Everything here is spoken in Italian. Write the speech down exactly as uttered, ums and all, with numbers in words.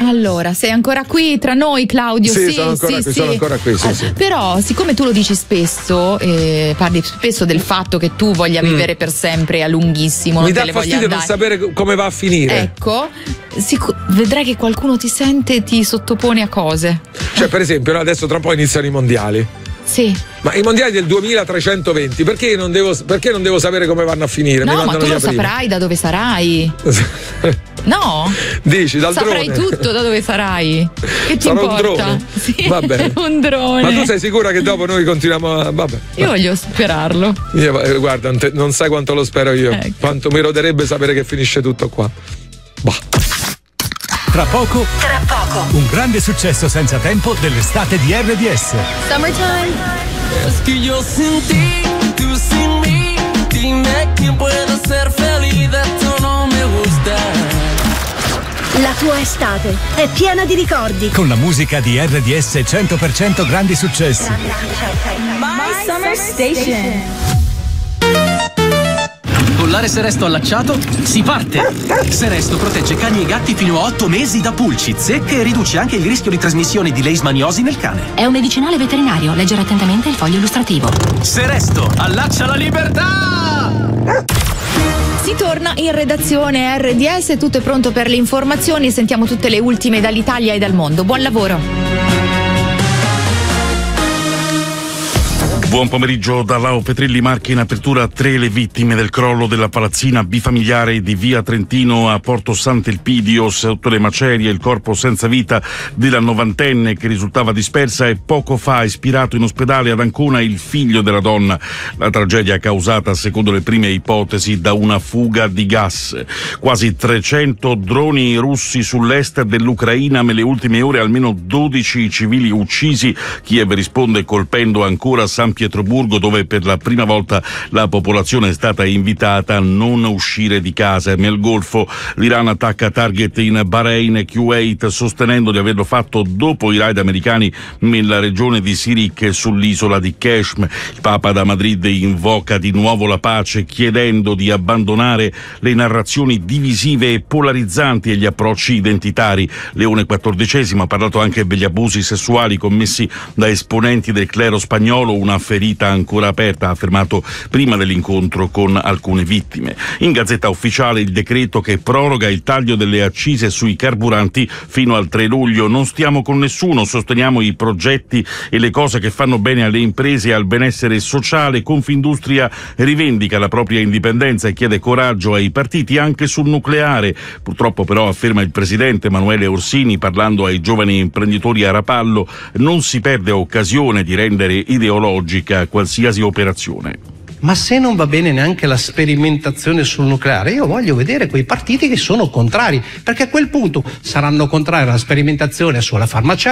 Allora, sei ancora qui tra noi, Claudio? Sì, Sì, sono ancora sì, qui, sì. sono ancora qui, sì, Ah, sì. Però, siccome tu lo dici spesso, eh, parli spesso del fatto che tu voglia vivere Mm. per sempre a lunghissimo, non Mi te dà le voglia fastidio non andare. sapere come va a finire. Ecco, sic- vedrai che qualcuno ti sente e ti sottopone a cose. Cioè, per esempio, no, adesso tra un po' iniziano i mondiali. Sì. Ma i mondiali del duemilatrecentoventi, perché io non devo, perché non devo sapere come vanno a finire? Mi No, ma mandano tu via lo prima. saprai da dove sarai. No? Dici, dal Saprai drone. tutto da dove sarai. Che ti Sarà un importa? drone? Sì, Va bene. un drone. Ma tu sei sicura che dopo noi continuiamo a... Vabbè. Io voglio sperarlo. Io, eh, guarda, non, te- non sai quanto lo spero io. Ecco. Quanto mi roderebbe sapere che finisce tutto qua. Bah. Tra poco, Tra poco. un grande successo senza tempo dell'estate di R D S. Summertime. Es que yo sin ti, tú sin mí, dime quién puede ser feliz, esto no me gusta. La tua estate è piena di ricordi. Con la musica di R D S cento per cento grandi successi. My Summer Station. Collare Seresto allacciato, si parte! Seresto protegge cani e gatti fino a otto mesi da pulci, zecche e riduce anche il rischio di trasmissione di leishmaniosi nel cane. È un medicinale veterinario, leggere attentamente il foglio illustrativo. Seresto, allaccia la libertà! Si torna in redazione R D S, tutto è pronto per le informazioni, sentiamo tutte le ultime dall'Italia e dal mondo. Buon lavoro. Buon pomeriggio da Lao Petrilli. Marche in apertura tre le vittime del crollo della palazzina bifamiliare di via Trentino a Porto Sant'Elpidio. Sotto le macerie il corpo senza vita della novantenne che risultava dispersa e poco fa ispirato in ospedale ad Ancona il figlio della donna. La tragedia causata, secondo le prime ipotesi, da una fuga di gas. Quasi trecento droni russi sull'est dell'Ucraina. Nelle ultime ore almeno dodici civili uccisi. Kiev risponde colpendo ancora San Pietroburgo, dove per la prima volta la popolazione è stata invitata a non uscire di casa. Nel Golfo l'Iran attacca target in Bahrain e Kuwait, sostenendo di averlo fatto dopo i raid americani nella regione di Sirik e sull'isola di Keshm. Il Papa da Madrid invoca di nuovo la pace, chiedendo di abbandonare le narrazioni divisive e polarizzanti e gli approcci identitari. Leone quattordicesimo ha parlato anche degli abusi sessuali commessi da esponenti del clero spagnolo, una ferita ancora aperta, ha affermato prima dell'incontro con alcune vittime. In Gazzetta Ufficiale il decreto che proroga il taglio delle accise sui carburanti fino al tre luglio. Non stiamo con nessuno, sosteniamo i progetti e le cose che fanno bene alle imprese e al benessere sociale. Confindustria rivendica la propria indipendenza e chiede coraggio ai partiti anche sul nucleare. Purtroppo però, afferma il presidente Emanuele Orsini parlando ai giovani imprenditori a Rapallo, non si perde occasione di rendere ideologica qualsiasi operazione. Ma se non va bene neanche la sperimentazione sul nucleare, io voglio vedere quei partiti che sono contrari, perché a quel punto saranno contrari alla sperimentazione sulla farmaceutica,